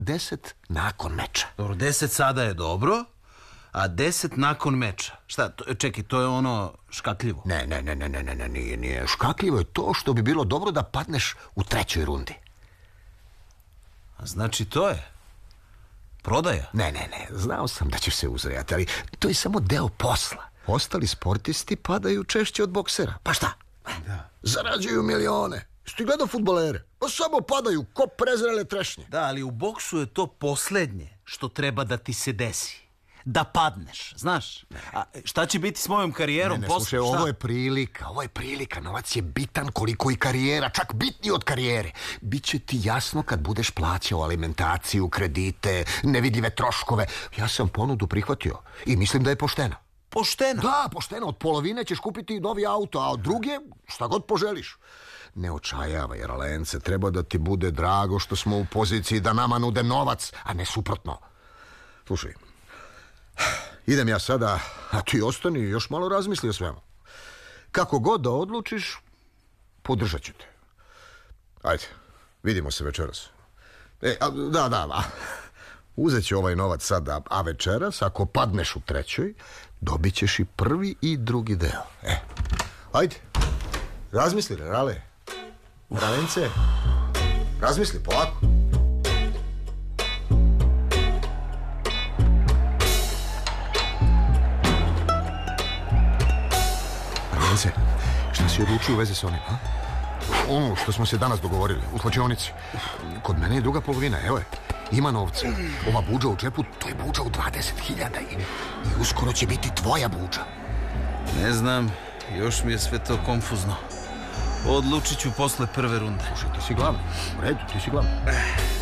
10 nakon meča. Dobro, 10 sada je dobro, a 10 nakon meča. Šta, čekaj, to je ono škakljivo? Ne, nije. Škakljivo je to što bi bilo dobro da padneš u 3. rundi. A znači to je prodaja? Ne, znao sam da ćeš se uzrejati, ali to je samo deo posla. Ostali sportisti padaju češće od boksera. Pa šta? Da. Zarađuju milione. Jesi gledao fudbalere? Pa samo padaju ko prezrele trešnje. Da, ali u boksu je to poslednje što treba da ti se desi. Da padneš, znaš? A šta će biti s mojom karijerom? Ne, slušaj, ovo je prilika. Novac je bitan koliko i karijera, čak bitniji od karijere. Biće ti jasno kad budeš plaćao alimentaciju, kredite, nevidljive troškove. Ja sam ponudu prihvatio i mislim da je pošteno. Pošteno? Da, pošteno. Od polovine ćeš kupiti novi auto, a od druge šta god poželiš. Ne očajavaj, Ralence, treba da ti bude drago što smo u poziciji da nama nude novac, a ne suprotno. Slušaj, idem ja sada, a ti ostani i još malo razmisli o svemu. Kako god da odlučiš, podržat ću te. Ajde, vidimo se večeras. Da. Uzet ću ovaj novac sada, a večeras, ako padneš u 3, dobit ćeš i 1. i 2. deo. Ajde, razmisli, Rale. Ralence, razmisli, polako. Ralence, šta si odlučio u vezi s onim, a? Ono što smo se danas dogovorili, u slačionici. Kod mene je druga polovina, evo je. Ima novca. Ova budža u džepu, to je budža u 20.000 i uskoro će biti tvoja budža. Ne znam, još mi je sve to konfuzno. Odlučit ću posle 1. runde. Slušaj, ti si glavni. U redu, ti si glavni.